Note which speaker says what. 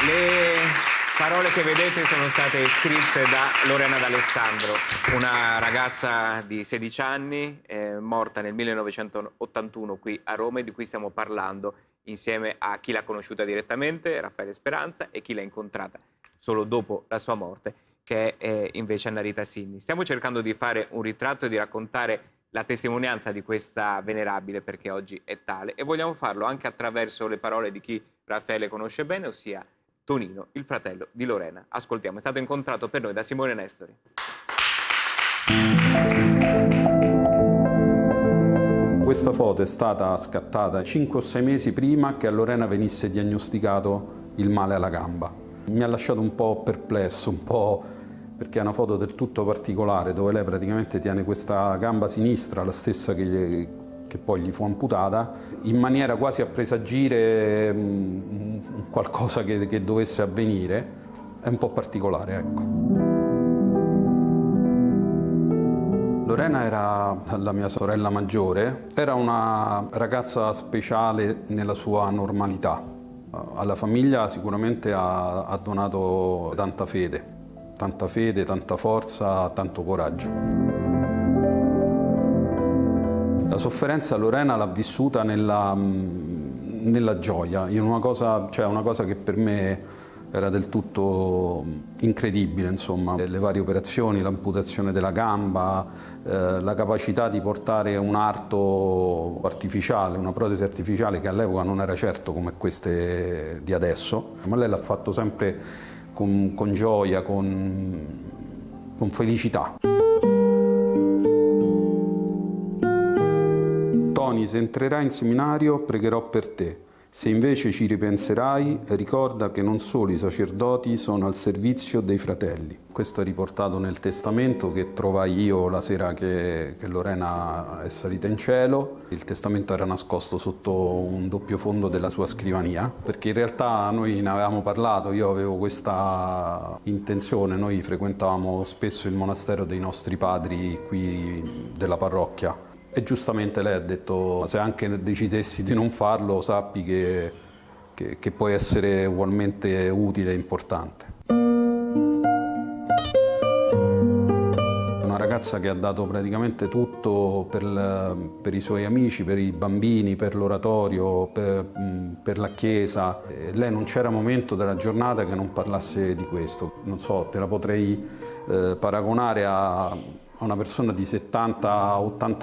Speaker 1: Le parole che vedete sono state scritte da Lorena D'Alessandro, una ragazza di 16 anni, morta nel 1981 qui a Roma, e di cui stiamo parlando insieme a chi l'ha conosciuta direttamente, Raffaele Speranza, e chi l'ha incontrata solo dopo la sua morte, che è invece Anna Rita Sinni. Stiamo cercando di fare un ritratto e di raccontare la testimonianza di questa venerabile, perché oggi è tale, e vogliamo farlo anche attraverso le parole di chi Raffaele conosce bene, ossia Tonino, il fratello di Lorena. Ascoltiamo, è stato incontrato per noi da Simone Nestori.
Speaker 2: Questa foto è stata scattata 5 o 6 mesi prima che a Lorena venisse diagnosticato il male alla gamba. Mi ha lasciato un po' perplesso, perché è una foto del tutto particolare, dove lei praticamente tiene questa gamba sinistra, la stessa che poi gli fu amputata, in maniera quasi a presagire qualcosa che dovesse avvenire. È un po' particolare, ecco. Lorena era la mia sorella maggiore, era una ragazza speciale nella sua normalità. Alla famiglia sicuramente ha donato tanta fede, tanta forza, tanto coraggio. La sofferenza Lorena l'ha vissuta nella gioia, in una cosa che per me era del tutto incredibile, insomma. Le varie operazioni, l'amputazione della gamba, la capacità di portare un arto artificiale, una protesi artificiale che all'epoca non era certo come queste di adesso, ma lei l'ha fatto sempre con gioia, con felicità. Tony, se entrerai in seminario pregherò per te. Se invece ci ripenserai, ricorda che non solo i sacerdoti sono al servizio dei fratelli. Questo è riportato nel testamento che trovai io la sera che Lorena è salita in cielo. Il testamento era nascosto sotto un doppio fondo della sua scrivania, perché in realtà noi ne avevamo parlato, io avevo questa intenzione, noi frequentavamo spesso il monastero dei nostri padri qui della parrocchia. E giustamente lei ha detto: se anche decidessi di non farlo, sappi che puoi essere ugualmente utile e importante. Una ragazza che ha dato praticamente tutto per i suoi amici, per i bambini, per l'oratorio, per la chiesa. Lei non c'era momento della giornata che non parlasse di questo. Non so, te la potrei paragonare a una persona di 70-80